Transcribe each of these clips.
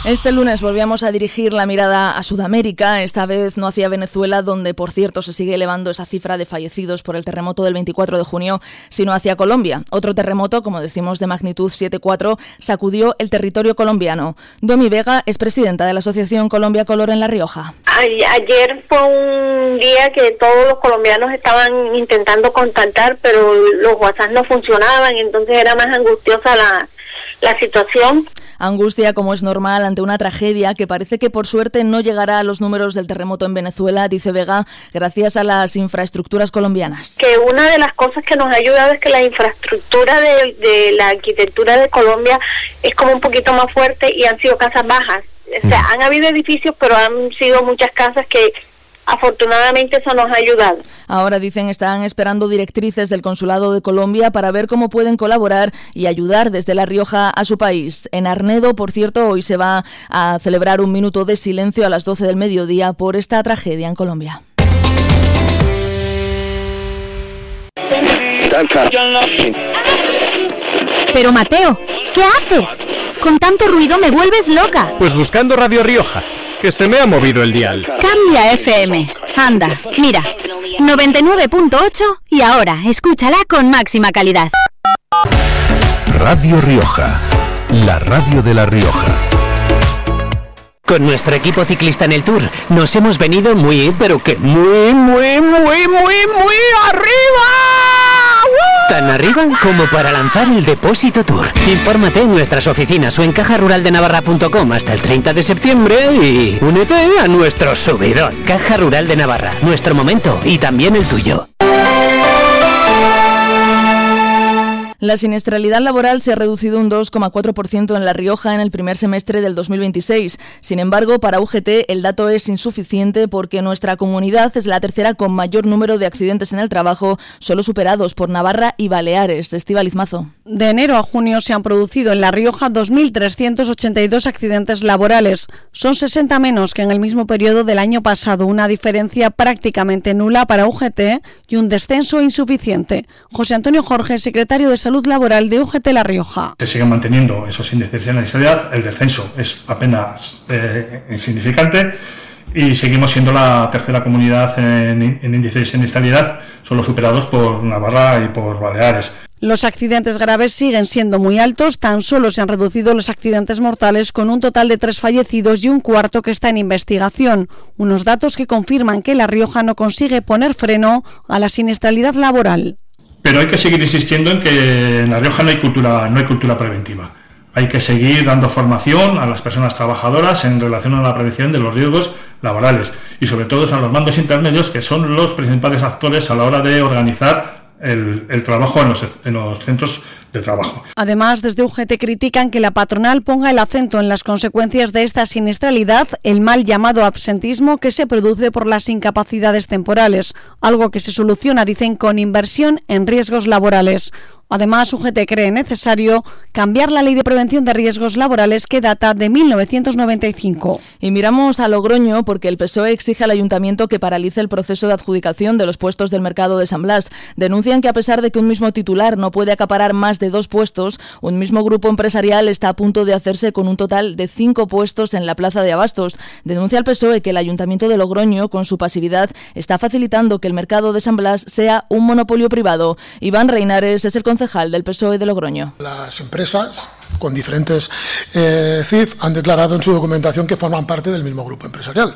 Este lunes volvíamos a dirigir la mirada a Sudamérica, esta vez no hacia Venezuela, donde por cierto se sigue elevando esa cifra de fallecidos por el terremoto del 24 de junio, sino hacia Colombia. Otro terremoto, como decimos, de magnitud 7,4, sacudió el territorio colombiano. Domi Vega es presidenta de la Asociación Colombia Color en La Rioja. Ayer fue un día que todos los colombianos estaban intentando contactar, pero los WhatsApp no funcionaban, entonces era más angustiosa la situación. Angustia, como es normal, ante una tragedia que parece que por suerte no llegará a los números del terremoto en Venezuela, dice Vega, gracias a las infraestructuras colombianas. Que una de las cosas que nos ha ayudado es que la infraestructura de la arquitectura de Colombia es como un poquito más fuerte y han sido casas bajas. O sea, han habido edificios, pero han sido muchas casas que afortunadamente eso nos ha ayudado. Ahora dicen están esperando directrices del Consulado de Colombia para ver cómo pueden colaborar y ayudar desde La Rioja a su país. En Arnedo, por cierto, hoy se va a celebrar un minuto de silencio a las 12 del mediodía por esta tragedia en Colombia. Pero Mateo, ¿qué haces? Con tanto ruido me vuelves loca. Pues buscando Radio Rioja, que se me ha movido el dial. Cambia FM. Anda, mira, 99.8 y ahora escúchala con máxima calidad. Radio Rioja, la radio de La Rioja. Con nuestro equipo ciclista en el Tour nos hemos venido muy, pero que muy arriba. Tan arriba como para lanzar el Depósito Tour. Infórmate en nuestras oficinas o en cajaruraldenavarra.com hasta el 30 de septiembre y únete a nuestro subidón. Caja Rural de Navarra, nuestro momento y también el tuyo. La siniestralidad laboral se ha reducido un 2,4% en La Rioja en el primer semestre del 2026. Sin embargo, para UGT el dato es insuficiente porque nuestra comunidad es la tercera con mayor número de accidentes en el trabajo, solo superados por Navarra y Baleares. Estíbaliz Mazo. De enero a junio se han producido en La Rioja 2.382 accidentes laborales. Son 60 menos que en el mismo periodo del año pasado, una diferencia prácticamente nula para UGT y un descenso insuficiente. José Antonio Jorge, secretario de Salud Laboral de UGT La Rioja. Se siguen manteniendo esos índices de siniestralidad, el descenso es apenas insignificante y seguimos siendo la tercera comunidad en índice de siniestralidad, solo superados por Navarra y por Baleares. Los accidentes graves siguen siendo muy altos, tan solo se han reducido los accidentes mortales con un total de 3 fallecidos y un cuarto que está en investigación, unos datos que confirman que La Rioja no consigue poner freno a la siniestralidad laboral. Pero hay que seguir insistiendo en que en La Rioja no hay cultura preventiva. Hay que seguir dando formación a las personas trabajadoras en relación a la prevención de los riesgos laborales y sobre todo a los mandos intermedios, que son los principales actores a la hora de organizar el trabajo en los centros de trabajo. Además, desde UGT critican que la patronal ponga el acento en las consecuencias de esta siniestralidad, el mal llamado absentismo que se produce por las incapacidades temporales, algo que se soluciona, dicen, con inversión en riesgos laborales. Además, UGT cree necesario cambiar la Ley de Prevención de Riesgos Laborales que data de 1995. Y miramos a Logroño porque el PSOE exige al Ayuntamiento que paralice el proceso de adjudicación de los puestos del mercado de San Blas. Denuncian que a pesar de que un mismo titular no puede acaparar más de 2 puestos, un mismo grupo empresarial está a punto de hacerse con un total de 5 puestos en la plaza de Abastos. Denuncia el PSOE que el Ayuntamiento de Logroño, con su pasividad, está facilitando que el mercado de San Blas sea un monopolio privado. Iván Reinares es el concejal del PSOE de Logroño. Las empresas con diferentes CIF han declarado en su documentación que forman parte del mismo grupo empresarial,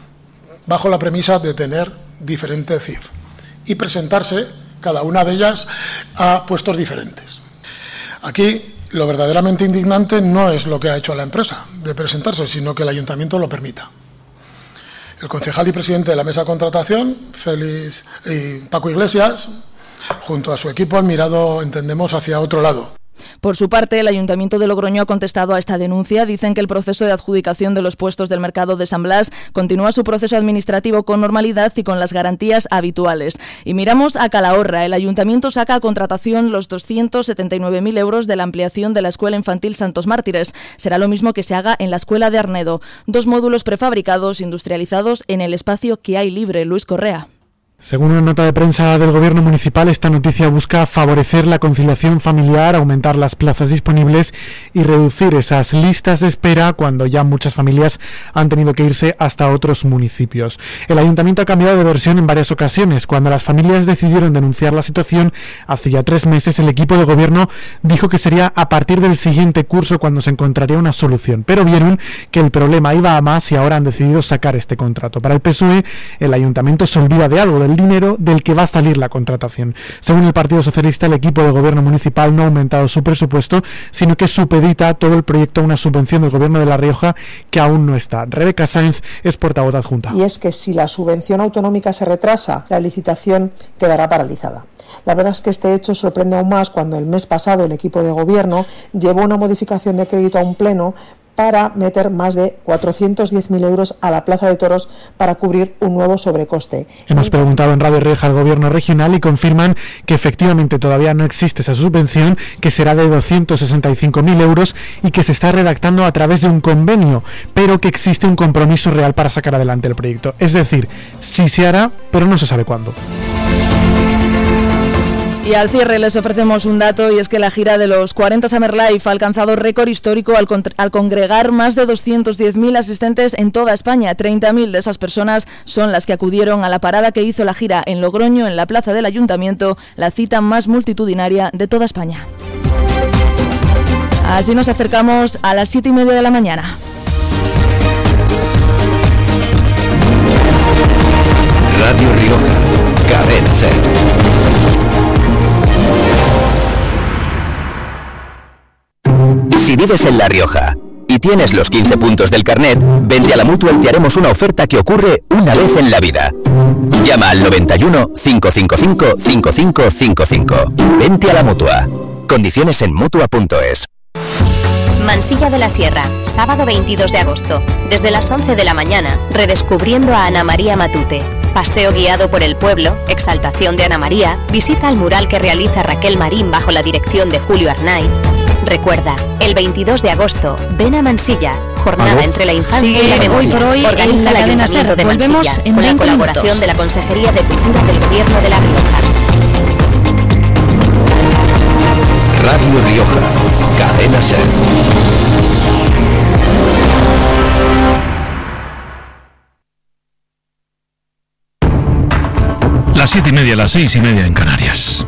bajo la premisa de tener diferente CIF y presentarse cada una de ellas a puestos diferentes. Aquí lo verdaderamente indignante no es lo que ha hecho la empresa de presentarse, sino que el ayuntamiento lo permita. El concejal y presidente de la mesa de contratación, Félix y Paco Iglesias, junto a su equipo han mirado, entendemos, hacia otro lado. Por su parte, el Ayuntamiento de Logroño ha contestado a esta denuncia. Dicen que el proceso de adjudicación de los puestos del mercado de San Blas continúa su proceso administrativo con normalidad y con las garantías habituales. Y miramos a Calahorra. El Ayuntamiento saca a contratación los 279.000 euros de la ampliación de la Escuela Infantil Santos Mártires. Será lo mismo que se haga en la Escuela de Arnedo. 2 módulos prefabricados, industrializados en el espacio que hay libre. Luis Correa. Según una nota de prensa del Gobierno municipal, esta noticia busca favorecer la conciliación familiar, aumentar las plazas disponibles y reducir esas listas de espera cuando ya muchas familias han tenido que irse hasta otros municipios. El Ayuntamiento ha cambiado de versión en varias ocasiones. Cuando las familias decidieron denunciar la situación hace ya 3 meses, el equipo de Gobierno dijo que sería a partir del siguiente curso cuando se encontraría una solución. Pero vieron que el problema iba a más y ahora han decidido sacar este contrato. Para el PSOE, el Ayuntamiento se olvida de algo, del dinero del que va a salir la contratación. Según el Partido Socialista, el equipo de Gobierno municipal no ha aumentado su presupuesto, sino que supedita todo el proyecto a una subvención del Gobierno de La Rioja que aún no está. Rebeca Sáenz es portavoz adjunta. Y es que si la subvención autonómica se retrasa, la licitación quedará paralizada. La verdad es que este hecho sorprende aún más cuando el mes pasado el equipo de Gobierno llevó una modificación de crédito a un pleno para meter más de 410.000 euros a la Plaza de Toros para cubrir un nuevo sobrecoste. Hemos preguntado en Radio Rioja al Gobierno regional y confirman que efectivamente todavía no existe esa subvención, que será de 265.000 euros y que se está redactando a través de un convenio, pero que existe un compromiso real para sacar adelante el proyecto. Es decir, sí se hará, pero no se sabe cuándo. Y al cierre les ofrecemos un dato, y es que la gira de los 40 Summer Life ha alcanzado récord histórico al congregar más de 210.000 asistentes en toda España. 30.000 de esas personas son las que acudieron a la parada que hizo la gira en Logroño, en la plaza del Ayuntamiento, la cita más multitudinaria de toda España. Así nos acercamos a las 7:30 de la mañana. Radio Rioja, Cadena SER. Si vives en La Rioja y tienes los 15 puntos del carnet, vente a la Mutua y te haremos una oferta que ocurre una vez en la vida. Llama al 91 555 5555. Vente a la Mutua. Condiciones en Mutua.es. Mansilla de la Sierra, sábado 22 de agosto, desde las 11 de la mañana, redescubriendo a Ana María Matute. Paseo guiado por el pueblo, exaltación de Ana María, visita al mural que realiza Raquel Marín bajo la dirección de Julio Arnaiz. Recuerda, el 22 de agosto, ven a Mansilla, jornada entre la infancia y la memoria. Hoy por hoy, organiza el Ayuntamiento de Mansilla, con la colaboración de la Consejería de Cultura del Gobierno de La Rioja. Radio Rioja, Cadena SER. Las 7:30, las 6:30 en Canarias.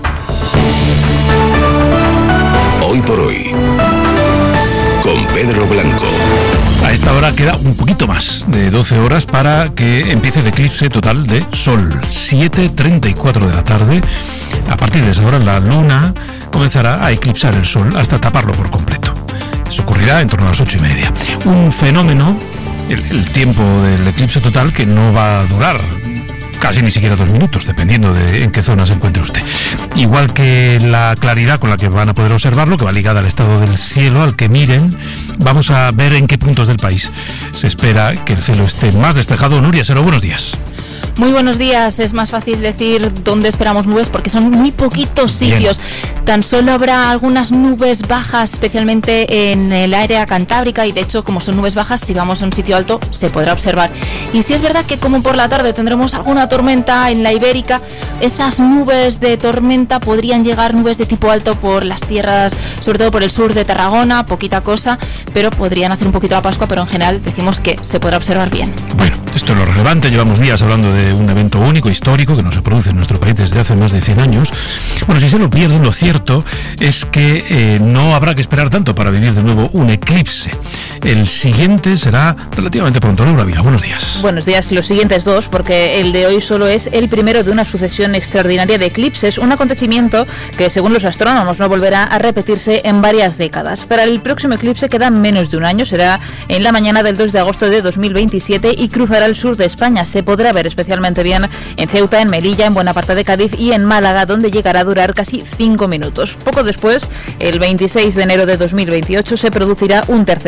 Hoy por hoy, con Pedro Blanco. A esta hora queda un poquito más de 12 horas para que empiece el eclipse total de Sol. 7:34 de la tarde. A partir de esa hora la Luna comenzará a eclipsar el Sol hasta taparlo por completo. Eso ocurrirá en torno a las 8:30. Un fenómeno, el tiempo del eclipse total, que no va a durar casi ni siquiera 2 minutos, dependiendo de en qué zona se encuentre usted. Igual que la claridad con la que van a poder observarlo, que va ligada al estado del cielo, al que miren, vamos a ver en qué puntos del país se espera que el cielo esté más despejado. Nuria Sero, buenos días. Muy buenos días. Es más fácil decir dónde esperamos nubes porque son muy poquitos sitios. Bien. Tan solo habrá algunas nubes bajas, especialmente en el área cantábrica, y de hecho, como son nubes bajas, si vamos a un sitio alto se podrá observar. Y si es verdad que como por la tarde tendremos alguna tormenta en la Ibérica, esas nubes de tormenta podrían llegar, nubes de tipo alto, por las tierras, sobre todo por el sur de Tarragona, poquita cosa, pero podrían hacer un poquito la Pascua, pero en general decimos que se podrá observar bien. Bueno, esto es lo relevante. Llevamos días hablando de un evento único, histórico, que no se produce en nuestro país desde hace más de 100 años. Bueno, si se lo pierden, lo cierto es que no habrá que esperar tanto para vivir de nuevo un eclipse. El siguiente será relativamente pronto. Laura Vila, buenos días. Buenos días. Los siguientes 2, porque el de hoy solo es el primero de una sucesión extraordinaria de eclipses, un acontecimiento que, según los astrónomos, no volverá a repetirse en varias décadas. Para el próximo eclipse queda menos de un año, será en la mañana del 2 de agosto de 2027 y cruzará el sur de España. Se podrá ver especialmente bien en Ceuta, en Melilla, en buena parte de Cádiz y en Málaga, donde llegará a durar casi 5 minutos. Poco después, el 26 de enero de 2028, se producirá un tercer eclipse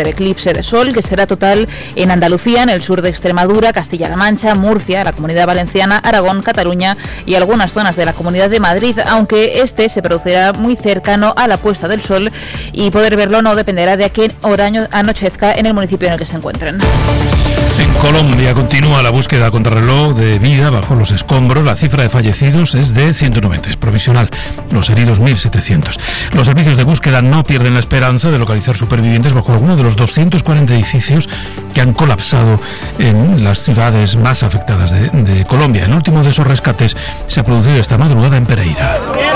eclipse de sol, que será total en Andalucía, en el sur de Extremadura, Castilla-La Mancha, Murcia, la Comunidad Valenciana, Aragón, Cataluña y algunas zonas de la Comunidad de Madrid, aunque este se producirá muy cercano a la puesta del sol y poder verlo no dependerá de a qué hora anochezca en el municipio en el que se encuentren. En Colombia continúa la búsqueda a contrarreloj de vida bajo los escombros. La cifra de fallecidos es de 190, es provisional. Los heridos 1.700. Los servicios de búsqueda no pierden la esperanza de localizar supervivientes bajo alguno de los 240 edificios que han colapsado en las ciudades más afectadas de Colombia. El último de esos rescates se ha producido esta madrugada en Pereira.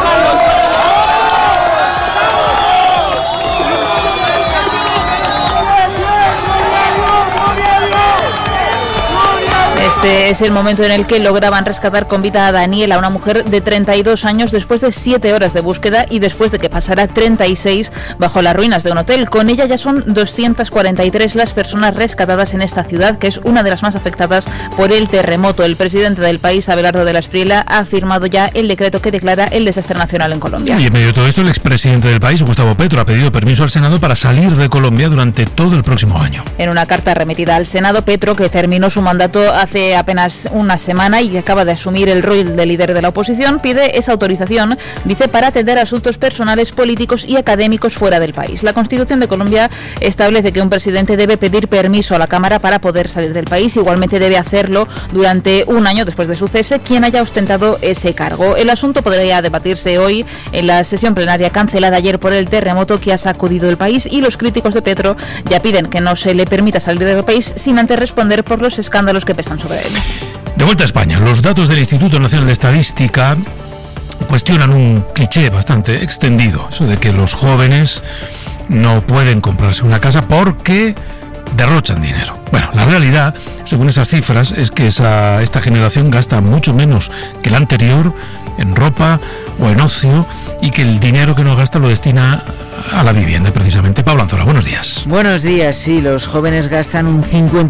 Este es el momento en el que lograban rescatar con vida a Daniela, una mujer de 32 años, después de 7 horas de búsqueda y después de que pasara 36 bajo las ruinas de un hotel. Con ella ya son 243 las personas rescatadas en esta ciudad, que es una de las más afectadas por el terremoto. El presidente del país, Abelardo de la Espriella, ha firmado ya el decreto que declara el desastre nacional en Colombia. Y en medio de todo esto, el expresidente del país, Gustavo Petro, ha pedido permiso al Senado para salir de Colombia durante todo el próximo año. En una carta remitida al Senado, Petro, que terminó su mandato hace apenas una semana y que acaba de asumir el rol de líder de la oposición, pide esa autorización, dice, para atender asuntos personales, políticos y académicos fuera del país. La Constitución de Colombia establece que un presidente debe pedir permiso a la Cámara para poder salir del país. Igualmente debe hacerlo durante un año después de su cese quien haya ostentado ese cargo. El asunto podría debatirse hoy en la sesión plenaria cancelada ayer por el terremoto que ha sacudido el país, y los críticos de Petro ya piden que no se le permita salir del país sin antes responder por los escándalos que pesan sobre él. De vuelta a España, los datos del Instituto Nacional de Estadística cuestionan un cliché bastante extendido, eso de que los jóvenes no pueden comprarse una casa porque derrochan dinero. Bueno, la realidad, según esas cifras, es que esta generación gasta mucho menos que la anterior en ropa o en ocio, y que el dinero que no gasta lo destina a la vivienda, precisamente. Pablo Anzola, buenos días. Buenos días, sí, los jóvenes gastan un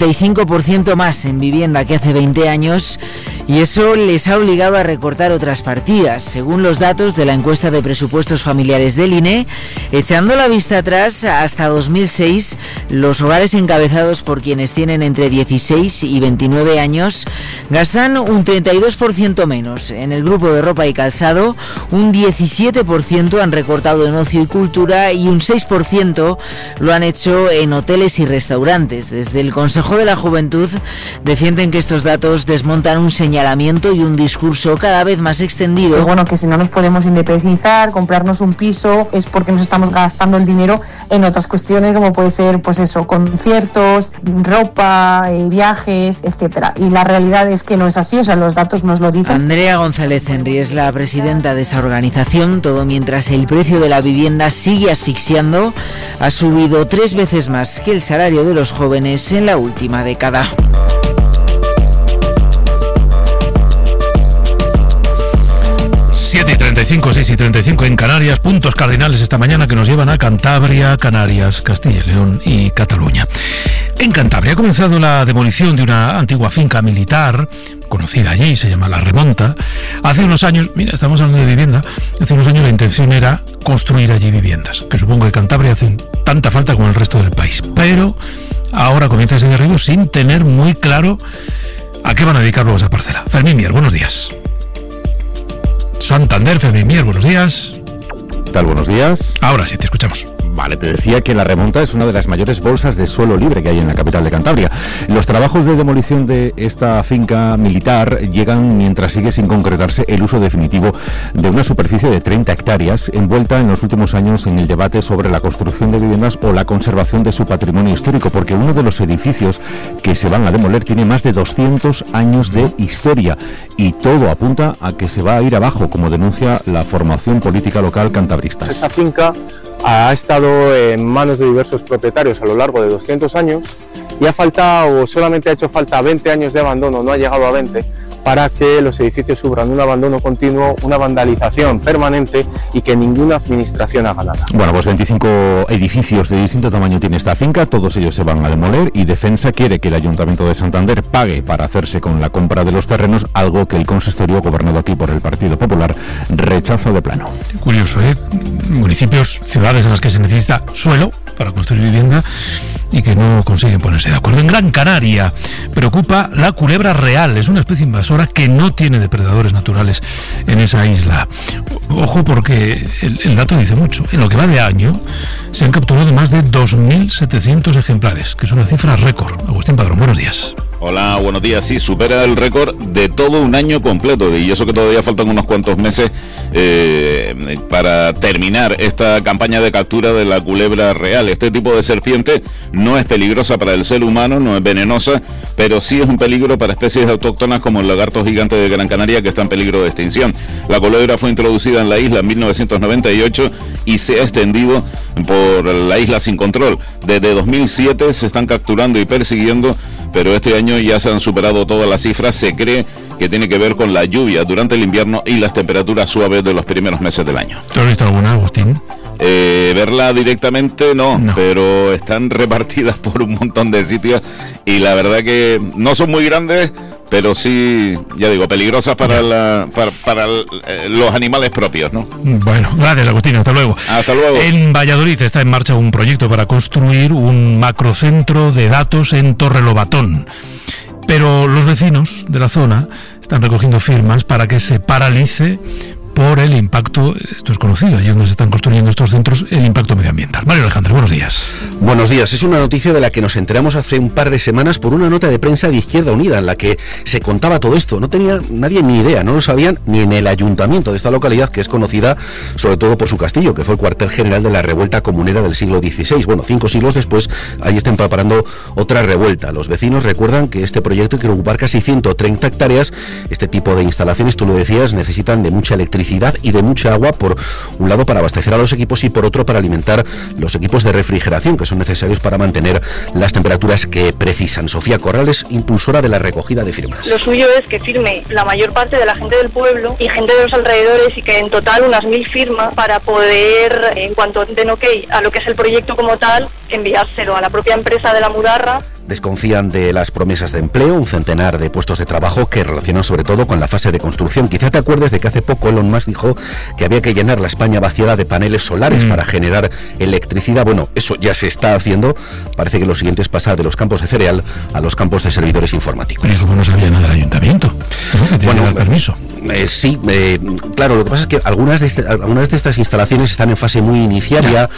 55% más en vivienda que hace 20 años, y eso les ha obligado a recortar otras partidas. Según los datos de la encuesta de presupuestos familiares del INE, echando la vista atrás hasta 2006, los hogares encabezados por quienes tienen entre 16 y 29 años gastan un 32% menos. En el grupo de ropa y calzado, un 17% han recortado en ocio y cultura, y un 6% lo han hecho en hoteles y restaurantes. Desde el Consejo de la Juventud defienden que estos datos desmontan un señalamiento y un discurso cada vez más extendido. Pues bueno, que si no nos podemos independizar, comprarnos un piso, es porque nos estamos gastando el dinero en otras cuestiones, como puede ser, pues eso, conciertos, ropa, viajes, etcétera. Y la realidad es que no es así, o sea, los datos nos lo dicen. Andrea González Henry es la presidenta de esa organización. Todo mientras el precio de la vivienda sigue asfixiando, ha subido 3 veces más que el salario de los jóvenes en la última década. y 6 y 35 en Canarias, puntos cardinales esta mañana que nos llevan a Cantabria, Canarias, Castilla y León y Cataluña. En Cantabria ha comenzado la demolición de una antigua finca militar conocida allí, se llama La Remonta. Hace unos años, mira, estamos hablando de vivienda, hace unos años la intención era construir allí viviendas, que supongo que Cantabria hacen tanta falta como el resto del país, pero ahora comienza ese derribo sin tener muy claro a qué van a dedicar luego esa parcela. Fermín Mier, buenos días. Santander, Fermín Mier, buenos días. ¿Qué tal? Buenos días. Ahora sí, te escuchamos. Vale, te decía que La Remonta es una de las mayores bolsas de suelo libre que hay en la capital de Cantabria. Los trabajos de demolición de esta finca militar llegan mientras sigue sin concretarse el uso definitivo de una superficie de 30 hectáreas, envuelta en los últimos años en el debate sobre la construcción de viviendas o la conservación de su patrimonio histórico, porque uno de los edificios que se van a demoler tiene más de 200 años de historia y todo apunta a que se va a ir abajo, como denuncia la formación política local cantabristas. Esta finca ha estado en manos de diversos propietarios a lo largo de 200 años y solamente ha hecho falta 20 años de abandono, no ha llegado a 20, para que los edificios sufran un abandono continuo, una vandalización permanente y que ninguna administración haga nada. Bueno, pues 25 edificios de distinto tamaño tiene esta finca, todos ellos se van a demoler y Defensa quiere que el Ayuntamiento de Santander pague para hacerse con la compra de los terrenos, algo que el consistorio gobernado aquí por el Partido Popular rechaza de plano. Qué curioso, ¿eh? Municipios, ciudades en las que se necesita suelo para construir vivienda y que no consiguen ponerse de acuerdo. En Gran Canaria preocupa la culebra real, es una especie invasora que no tiene depredadores naturales en esa isla. Ojo, porque el dato dice mucho. En lo que va de año se han capturado más de 2.700 ejemplares, que es una cifra récord. Agustín Padrón, buenos días. Hola, buenos días. Sí, supera el récord de todo un año completo, y eso que todavía faltan unos cuantos meses para terminar esta campaña de captura de la culebra real. Este tipo de serpiente no es peligrosa para el ser humano, no es venenosa, pero sí es un peligro para especies autóctonas como el lagarto gigante de Gran Canaria, que está en peligro de extinción. La culebra fue introducida en la isla en 1998 y se ha extendido por la isla sin control. Desde 2007 se están capturando y persiguiendo, pero este año ya se han superado todas las cifras. Se cree que tiene que ver con la lluvia durante el invierno y las temperaturas suaves de los primeros meses del año. ¿Tú has visto alguna, Agustín? Verla directamente no, pero están repartidas por un montón de sitios y la verdad que no son muy grandes, pero sí, ya digo, peligrosas para los animales propios, ¿no? Bueno, gracias, Agustín, hasta luego. Hasta luego. En Valladolid está en marcha un proyecto para construir un macrocentro de datos en Torrelobatón. Pero los vecinos de la zona están recogiendo firmas para que se paralice por el impacto, esto es conocido, allí donde se están construyendo estos centros, el impacto medioambiental. Mario Alejandro, buenos días. Buenos días. Es una noticia de la que nos enteramos hace un par de semanas por una nota de prensa de Izquierda Unida en la que se contaba todo esto. No tenía nadie ni idea, no lo sabían ni en el ayuntamiento de esta localidad, que es conocida sobre todo por su castillo, que fue el cuartel general de la revuelta comunera del siglo XVI. Bueno, 5 siglos después, ahí están preparando otra revuelta. Los vecinos recuerdan que este proyecto quiere ocupar casi 130 hectáreas. Este tipo de instalaciones, tú lo decías, necesitan de mucha electricidad y de mucha agua, por un lado para abastecer a los equipos y por otro para alimentar los equipos de refrigeración que son necesarios para mantener las temperaturas que precisan. Sofía Corrales, impulsora de la recogida de firmas. Lo suyo es que firme la mayor parte de la gente del pueblo y gente de los alrededores, y que en total unas 1.000 firmas para poder, en cuanto den ok a lo que es el proyecto como tal, enviárselo a la propia empresa de la Mudarra. Desconfían de las promesas de empleo, un centenar de puestos de trabajo que relacionan sobre todo con la fase de construcción. Quizá te acuerdes de que hace poco Elon Musk dijo que había que llenar la España vaciada de paneles solares para generar electricidad. Bueno, eso ya se está haciendo. Parece que lo siguiente es pasar de los campos de cereal a los campos de servidores informáticos. Eso no sabía nada del ayuntamiento. Que tiene que dar permiso. Sí, claro, lo que pasa es que algunas de estas instalaciones están en fase muy iniciaria.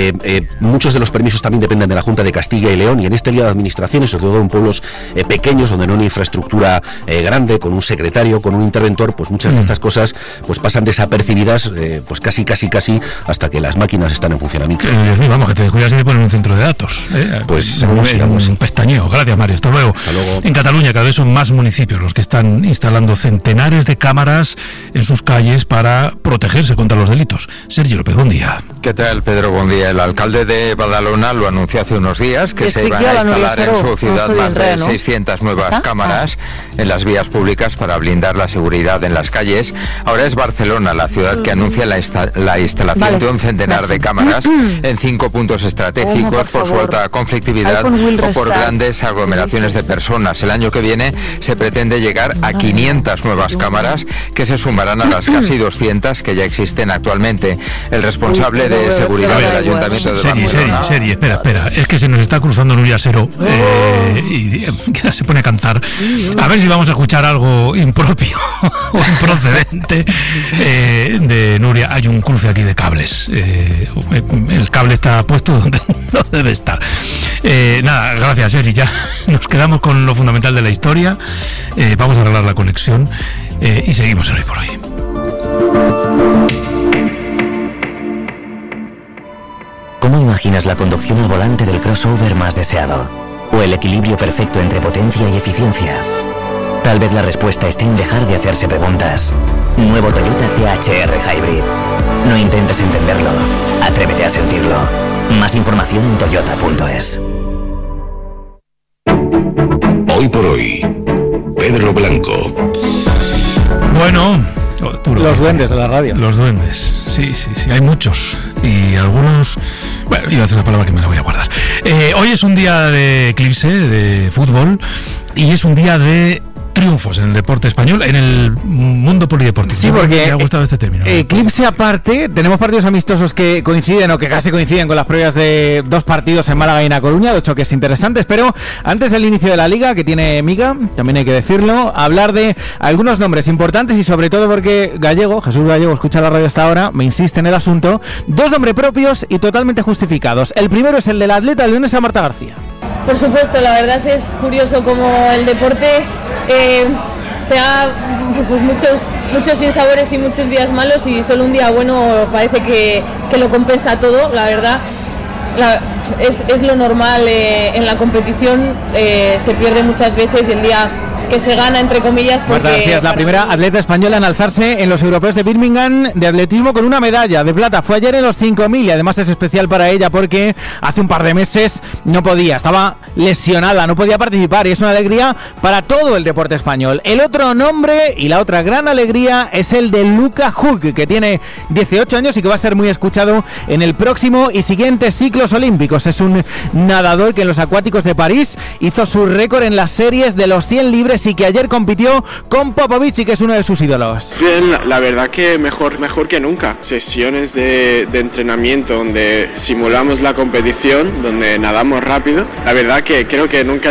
Muchos de los permisos también dependen de la Junta de Castilla y León, y en este lío de administraciones, sobre todo en pueblos pequeños donde no hay infraestructura grande, con un secretario, con un interventor, pues muchas de estas cosas pues pasan desapercibidas, pues casi hasta que las máquinas están en funcionamiento. Vamos, que te descuidas y te ponen un centro de datos. Pues un pestañeo. Gracias, Mario, hasta luego. En Cataluña cada vez son más municipios los que están instalando centenares de cámaras en sus calles para protegerse contra los delitos. Sergio López, buen día. ¿Qué tal, Pedro? Buen día. El alcalde de Badalona lo anunció hace unos días, que se iban a instalar en su ciudad más de 600 nuevas cámaras en las vías públicas para blindar la seguridad en las calles. Ahora es Barcelona la ciudad que anuncia la instalación de un centenar de cámaras en 5 puntos estratégicos por su alta conflictividad o por grandes aglomeraciones de personas. El año que viene se pretende llegar a 500 nuevas cámaras que se sumarán a las casi 200 que ya existen actualmente. El responsable de seguridad del Ayuntamiento de Barcelona... Espera, es que se nos está cruzando Nuria Sero y se pone a cantar. A ver si vamos a escuchar algo impropio o improcedente de Nuria. Hay un cruce aquí de cables. El cable está puesto donde no debe estar. Nada, gracias, Eri. Ya nos quedamos con lo fundamental de la historia. Vamos a arreglar la conexión y seguimos en Hoy por Hoy. ¿Cómo imaginas la conducción al volante del crossover más deseado? ¿O el equilibrio perfecto entre potencia y eficiencia? Tal vez la respuesta esté en dejar de hacerse preguntas. Nuevo Toyota THR Hybrid. No intentes entenderlo, atrévete a sentirlo. Más información en toyota.es. Hoy por hoy, Pedro Blanco. Bueno, los duendes de la radio. Los duendes, sí, hay muchos. Y algunos... Bueno, iba a decir la palabra que me la voy a guardar. Hoy es un día de eclipse, de fútbol, y es un día de triunfos en el deporte español, en el mundo polideportivo. Sí, porque me ha gustado este término. Eclipse aparte, tenemos partidos amistosos que coinciden o que casi coinciden con las previas de 2 partidos en Málaga y en A Coruña, 2 choques interesantes, pero antes del inicio de la liga, que tiene miga, también hay que decirlo, hablar de algunos nombres importantes y sobre todo porque Jesús Gallego, escucha la radio hasta ahora, me insiste en el asunto, 2 nombres propios y totalmente justificados. El primero es el de la atleta leonesa Marta García. Por supuesto, la verdad es curioso como el deporte te da pues muchos sinsabores y muchos días malos, y solo un día bueno parece que lo compensa todo, la verdad. Es lo normal en la competición, se pierde muchas veces, y el día que se gana, entre comillas, porque... Marta García es la primera atleta española en alzarse en los europeos de Birmingham de atletismo con una medalla de plata. Fue ayer en los 5.000 y además es especial para ella porque hace un par de meses no podía, estaba lesionada, no podía participar, y es una alegría para todo el deporte español. El otro nombre y la otra gran alegría es el de Luca Hug, que tiene 18 años y que va a ser muy escuchado en el próximo y siguientes ciclos olímpicos. Es un nadador que en los acuáticos de París hizo su récord en las series de los 100 libres y que ayer compitió con Popovic, y que es uno de sus ídolos. Bien, la verdad que mejor que nunca. Sesiones de entrenamiento donde simulamos la competición, donde nadamos rápido. La verdad que creo que nunca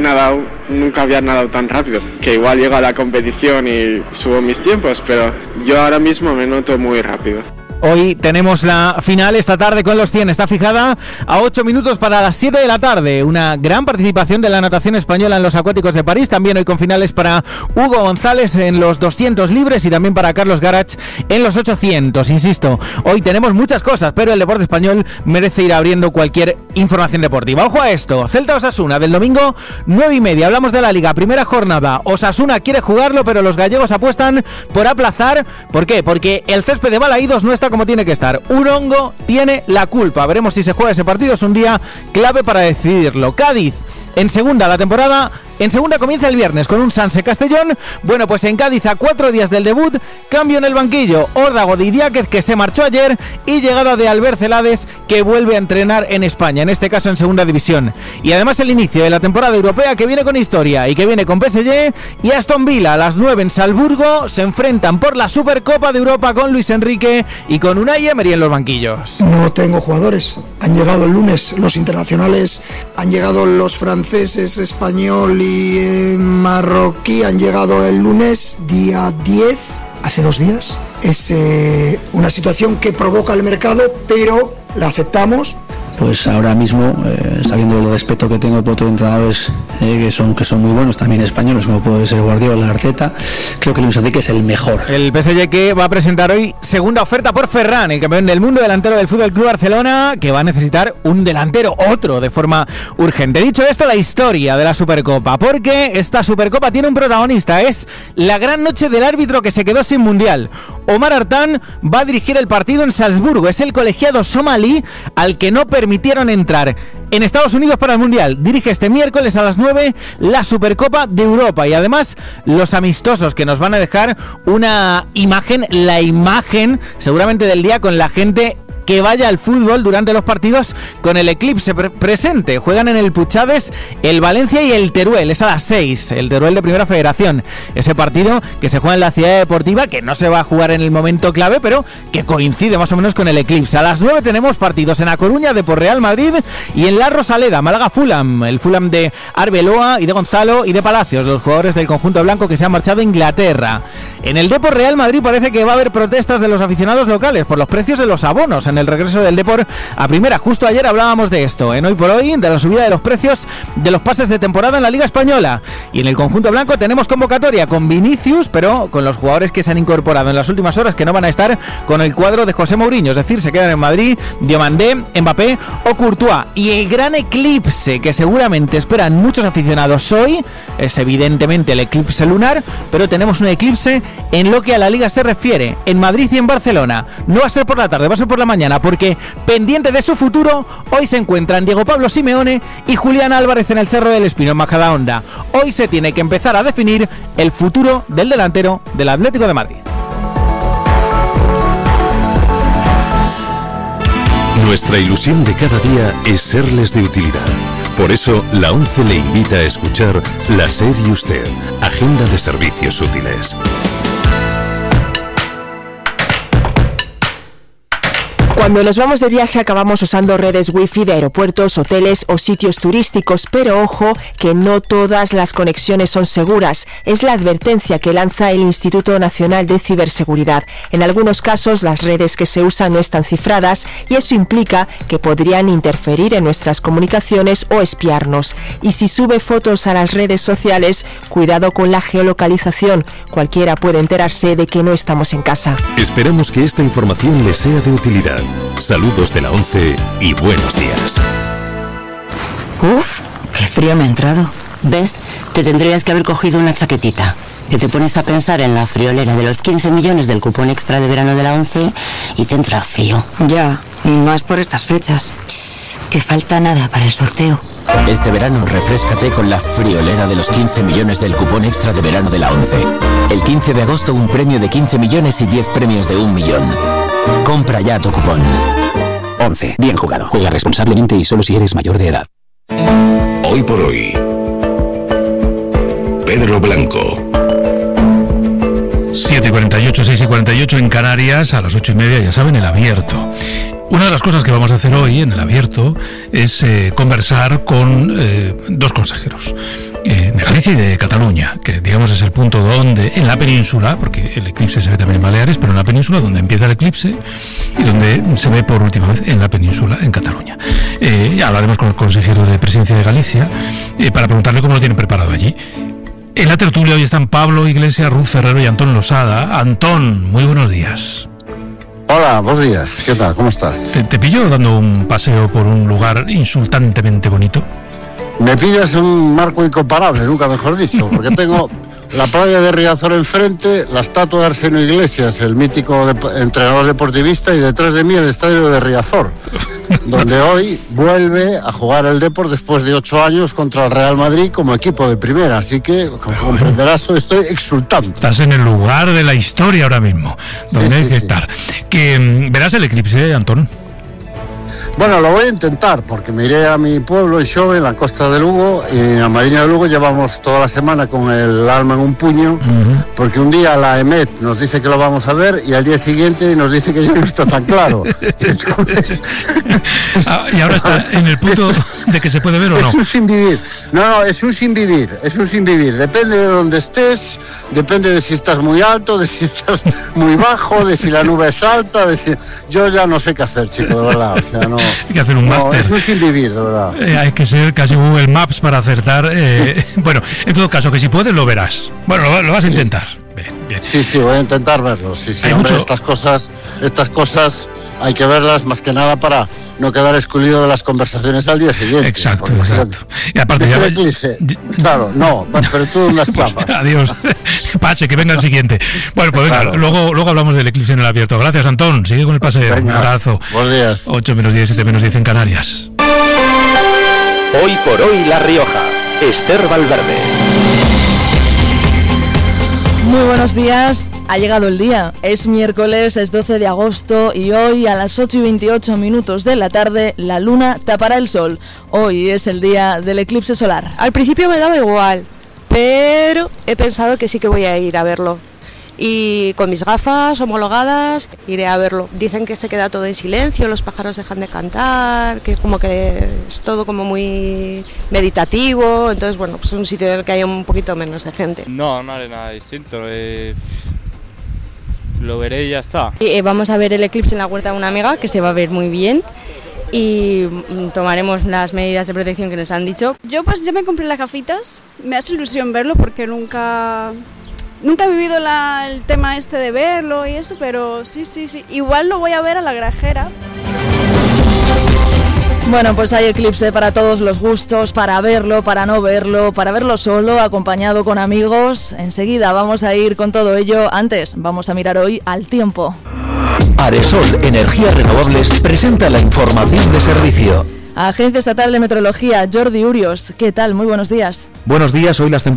había nadado tan rápido, que igual llego a la competición y subo mis tiempos, pero yo ahora mismo me noto muy rápido. Hoy tenemos la final esta tarde con los 100. Está fijada a 8 minutos para las 7 de la tarde. Una gran participación de la natación española en los acuáticos de París. También hoy con finales para Hugo González en los 200 libres y también para Carlos Garach en los 800. Insisto, hoy tenemos muchas cosas, pero el deporte español merece ir abriendo cualquier información deportiva. Ojo a esto. Celta Osasuna del domingo 9:30. Hablamos de la Liga. Primera jornada. Osasuna quiere jugarlo, pero los gallegos apuestan por aplazar. ¿Por qué? Porque el césped de Balaídos no está como tiene que estar. Un hongo tiene la culpa. Veremos si se juega ese partido. Es un día clave para decidirlo. Cádiz en segunda la temporada. En segunda comienza el viernes con un Sanse Castellón. Bueno, pues en Cádiz, a 4 días del debut, cambio en el banquillo. Órdago de Idiáquez, que se marchó ayer, y llegada de Albert Celades, que vuelve a entrenar en España, en este caso en segunda división. Y además el inicio de la temporada europea, que viene con historia y que viene con PSG y Aston Villa. A las 9 en Salzburgo se enfrentan por la Supercopa de Europa con Luis Enrique y con Unai Emery en los banquillos. No tengo jugadores. Han llegado el lunes los internacionales, han llegado los franceses, español y marroquí, han llegado el lunes, día 10, hace 2 días. Es una situación que provoca el mercado, pero la aceptamos. Pues ahora mismo, sabiendo el respeto que tengo por otros entrenadores que son muy buenos, también españoles, como puede ser Guardiola, Arteta, creo que Luis Enrique es el mejor. El PSG que va a presentar hoy segunda oferta por Ferran, el campeón del mundo, delantero del FC Barcelona, que va a necesitar un delantero, otro, de forma urgente. Dicho esto, la historia de la Supercopa, porque esta Supercopa tiene un protagonista, es la gran noche del árbitro que se quedó sin mundial. Omar Artán va a dirigir el partido en Salzburgo, es el colegiado somalí al que no permitieron entrar en Estados Unidos para el Mundial. Dirige este miércoles a las 9 la Supercopa de Europa, y además los amistosos que nos van a dejar una imagen, la imagen seguramente del día, con la gente que vaya al fútbol durante los partidos con el eclipse presente. Juegan en el Puchades el Valencia y el Teruel, es a las 6, el Teruel de Primera Federación. Ese partido que se juega en la Ciudad Deportiva, que no se va a jugar en el momento clave, pero que coincide más o menos con el eclipse. A las 9 tenemos partidos en A Coruña, Depor Real Madrid, y en La Rosaleda, Málaga Fulham, el Fulham de Arbeloa y de Gonzalo y de Palacios, los jugadores del conjunto blanco que se han marchado a Inglaterra. En el Depor Real Madrid parece que va a haber protestas de los aficionados locales por los precios de los abonos en el regreso del Depor a primera. Justo ayer hablábamos de esto, en Hoy por Hoy, de la subida de los precios de los pases de temporada en la Liga Española. Y en el conjunto blanco tenemos convocatoria con Vinicius, pero con los jugadores que se han incorporado en las últimas horas, que no van a estar con el cuadro de José Mourinho, es decir, se quedan en Madrid Diomandé, Mbappé o Courtois. Y el gran eclipse que seguramente esperan muchos aficionados hoy es evidentemente el eclipse lunar, pero tenemos un eclipse en lo que a la Liga se refiere, en Madrid y en Barcelona. No va a ser por la tarde, va a ser por la mañana, porque pendiente de su futuro, hoy se encuentran Diego Pablo Simeone y Julián Álvarez en el Cerro del Espino, en Majadahonda. Hoy se tiene que empezar a definir el futuro del delantero del Atlético de Madrid. Nuestra ilusión de cada día es serles de utilidad. Por eso, la ONCE le invita a escuchar La SER y Usted, Agenda de Servicios Útiles. Cuando nos vamos de viaje acabamos usando redes wifi de aeropuertos, hoteles o sitios turísticos, pero ojo que no todas las conexiones son seguras. Es la advertencia que lanza el Instituto Nacional de Ciberseguridad. En algunos casos las redes que se usan no están cifradas y eso implica que podrían interferir en nuestras comunicaciones o espiarnos. Y si sube fotos a las redes sociales, cuidado con la geolocalización. Cualquiera puede enterarse de que no estamos en casa. Esperamos que esta información les sea de utilidad. Saludos de la ONCE y buenos días. Uf, qué frío me ha entrado. ¿Ves? Te tendrías que haber cogido una chaquetita. Que te pones a pensar en la friolera de los 15 millones del cupón extra de verano de la ONCE y te entra frío. Ya, y más por estas fechas. Que falta nada para el sorteo. Este verano refréscate con la friolera de los 15 millones del cupón extra de verano de la ONCE. El 15 de agosto un premio de 15 millones y 10 premios de 1 millón. Compra ya tu cupón. 11. Bien jugado. Juega responsablemente y solo si eres mayor de edad. Hoy por hoy, Pedro Blanco. 7:48, 6:48 en Canarias, a las 8:30, ya saben, el abierto. Una de las cosas que vamos a hacer hoy en el abierto es conversar con dos consejeros de Galicia y de Cataluña, que digamos es el punto donde, en la península, porque el eclipse se ve también en Baleares, pero en la península donde empieza el eclipse y donde se ve por última vez en la península, en Cataluña. Ya hablaremos con el consejero de Presidencia de Galicia para preguntarle cómo lo tienen preparado allí. En la tertulia hoy están Pablo Iglesias, Ruth Ferrero y Antón Losada. Antón, muy buenos días. Hola, buenos días. ¿Qué tal? ¿Cómo estás? ¿Te pillo dando un paseo por un lugar insultantemente bonito? Me pillas en un marco incomparable, nunca mejor dicho, porque tengo la playa de Riazor enfrente, la estatua de Arseno Iglesias, el mítico entrenador deportivista, y detrás de mí el estadio de Riazor, donde hoy vuelve a jugar el Depor después de 8 años contra el Real Madrid como equipo de primera, así que, como comprenderás, estoy exultante. Estás en el lugar de la historia ahora mismo, donde hay que estar. Que verás el eclipse, Antón. Bueno, lo voy a intentar, porque me iré a mi pueblo, en Xove, en la costa de Lugo, y en la Mariña de Lugo llevamos toda la semana con el alma en un puño, porque un día la EMET nos dice que lo vamos a ver y al día siguiente nos dice que ya no está tan claro. Entonces, y ahora está en el punto de que se puede ver o no. Es un sin vivir. No, es un sin vivir, Depende de dónde estés, depende de si estás muy alto, de si estás muy bajo, de si la nube es alta, de si... Yo ya no sé qué hacer, chico, de verdad, o sea, no... Hay que hacer un máster. Es un sin vivir, de verdad. Hay que ser casi Google Maps para acertar. Bueno, en todo caso, que si puedes lo verás. Bueno, lo vas a intentar. Bien. Sí, voy a intentar verlo. Sí, hombre, estas cosas hay que verlas más que nada para no quedar excluido de las conversaciones al día siguiente. Exacto. Y aparte claro, no, pero tú unas papas. Adiós. Pache, que venga el siguiente. Bueno, pues venga, claro. luego hablamos del eclipse en el abierto. Gracias, Antón. Sigue con el paseo. Un abrazo. Buenos días. 8 menos 10, 7 menos 10 en Canarias. Hoy por hoy La Rioja. Esther Valverde. Muy buenos días, ha llegado el día, es miércoles, es 12 de agosto y hoy a las 8:28 de la tarde la luna tapará el sol. Hoy es el día del eclipse solar. Al principio me daba igual, pero he pensado que sí que voy a ir a verlo. Y con mis gafas homologadas iré a verlo. Dicen que se queda todo en silencio, los pájaros dejan de cantar, que como que es todo como muy meditativo, entonces bueno, pues es un sitio en el que hay un poquito menos de gente. No haré nada distinto, lo veré y ya está. Vamos a ver el eclipse en la huerta de una amiga, que se va a ver muy bien, y tomaremos las medidas de protección que nos han dicho. Yo pues ya me compré las gafitas, me hace ilusión verlo porque nunca he vivido el tema este de verlo y eso, pero sí. Igual lo voy a ver a la Grajera. Bueno, pues hay eclipse para todos los gustos, para verlo, para no verlo, para verlo solo, acompañado con amigos. Enseguida vamos a ir con todo ello. Antes, vamos a mirar hoy al tiempo. Aresol Energías Renovables presenta la información de servicio. Agencia Estatal de Meteorología, Jordi Urios. ¿Qué tal? Muy buenos días. Buenos días, hoy las temperaturas